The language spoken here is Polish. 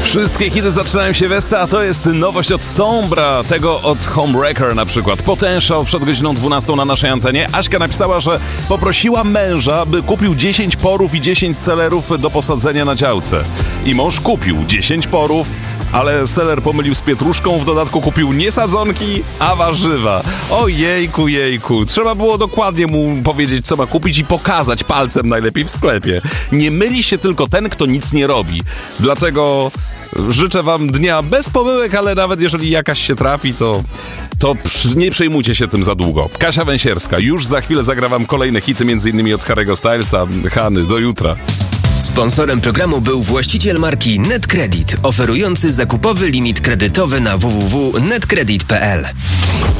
Wszystkie hity zaczynają się westa, a to jest nowość od Sombra, tego od Homewrecker na przykład. Potential przed godziną 12 na naszej antenie. Aśka napisała, że poprosiła męża, by kupił 10 porów i 10 selerów do posadzenia na działce. I mąż kupił 10 porów, ale seler pomylił z pietruszką, w dodatku kupił nie sadzonki, a warzywa. Ojejku, jejku. Trzeba było dokładnie mu powiedzieć, co ma kupić i pokazać palcem najlepiej w sklepie. Nie myli się tylko ten, kto nic nie robi. Dlatego życzę wam dnia bez pomyłek, ale nawet jeżeli jakaś się trafi, to nie przejmujcie się tym za długo. Kasia Węsierska. Już za chwilę zagra wam kolejne hity, m.in. od Harry'ego Stylesa, Hany. Do jutra. Sponsorem programu był właściciel marki NetCredit, oferujący zakupowy limit kredytowy na www.netcredit.pl.